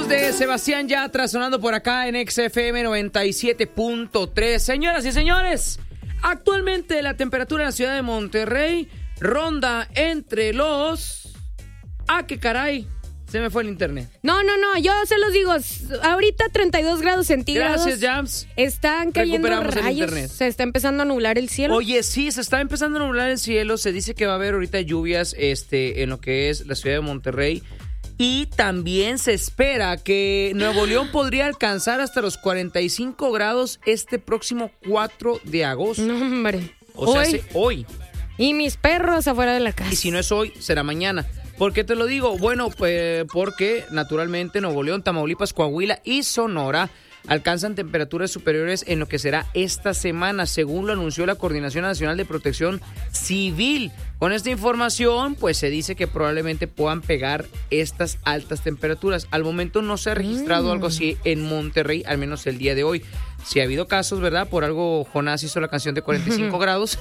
voz de Sebastián Yatra sonando por acá en XFM 97.3. Señoras y señores, actualmente la temperatura en la ciudad de Monterrey ronda entre los... ¡Ah, qué caray! Se me fue el internet. No, yo se los digo, ahorita 32 grados centígrados. Gracias, Jams. Están cayendo rayos, se está empezando a nublar el cielo. Oye, sí, se está empezando a nublar el cielo. Se dice que va a haber ahorita lluvias en lo que es la ciudad de Monterrey. Y también se espera que Nuevo León podría alcanzar hasta los 45 grados este próximo 4 de agosto. No, hombre. O sea, hoy. Y mis perros afuera de la casa. Y si no es hoy, será mañana. ¿Por qué te lo digo? Bueno, pues porque naturalmente Nuevo León, Tamaulipas, Coahuila y Sonora alcanzan temperaturas superiores en lo que será esta semana, según lo anunció la Coordinación Nacional de Protección Civil. Con esta información, pues se dice que probablemente puedan pegar estas altas temperaturas. Al momento no se ha registrado algo así en Monterrey, al menos el día de hoy. Sí ha habido casos, ¿verdad? Por algo Jonás hizo la canción de 45 grados.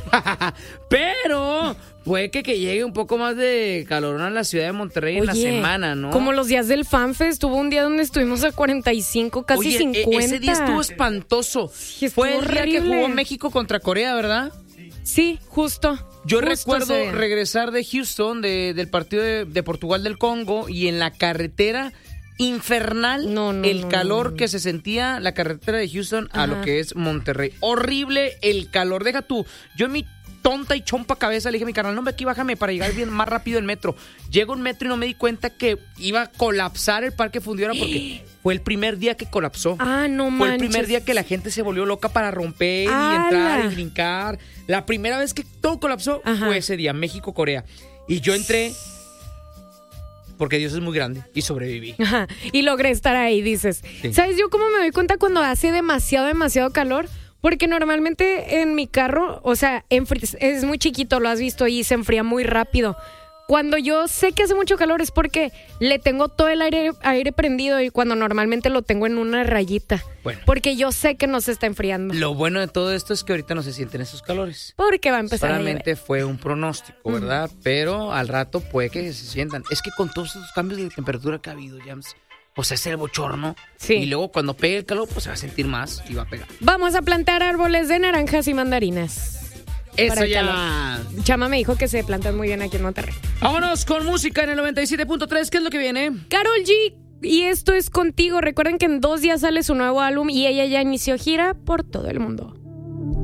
Pero puede que llegue un poco más de calor a la ciudad de Monterrey en la semana, ¿no? Como los días del FanFest, hubo un día donde estuvimos a 45, casi 50. Ese día estuvo espantoso. Sí, fue el día horrible. que jugó México contra Corea, ¿verdad? Sí, justo. Yo recuerdo regresar de Houston, del partido de Portugal del Congo, y en la carretera infernal, el calor que se sentía la carretera de Houston a lo que es Monterrey. Horrible el calor. Deja tú, yo en mi tonta y chompa cabeza le dije a mi carnal, no, aquí bájame para llegar bien más rápido en metro. Llego en metro y no me di cuenta que iba a colapsar el Parque Fundidora porque fue el primer día que colapsó. Ah, no manches. Fue el primer día que la gente se volvió loca para romper y entrar y brincar. La primera vez que todo colapsó fue ese día, México-Corea. Y yo entré porque Dios es muy grande y sobreviví. Ajá. Y logré estar ahí, dices. Sí. ¿Sabes yo cómo me doy cuenta cuando hace demasiado calor? Porque normalmente en mi carro, o sea, es muy chiquito, lo has visto, y se enfría muy rápido. Cuando yo sé que hace mucho calor es porque le tengo todo el aire prendido, y cuando normalmente lo tengo en una rayita. Bueno. Porque yo sé que no se está enfriando. Lo bueno de todo esto es que ahorita no se sienten esos calores. Porque va a empezar solamente fue un pronóstico, ¿verdad? Pero al rato puede que se sientan. Es que con todos estos cambios de temperatura que ha habido, Jams, pues es el bochorno. Sí. Y luego cuando pegue el calor, pues se va a sentir más y va a pegar. Vamos a plantar árboles de naranjas y mandarinas. Eso ya. Chama me dijo que se plantan muy bien aquí en Monterrey. Vámonos con música en el 97.3. ¿Qué es lo que viene? Karol G, y esto es Contigo. Recuerden que en 2 días sale su nuevo álbum y ella ya inició gira por todo el mundo.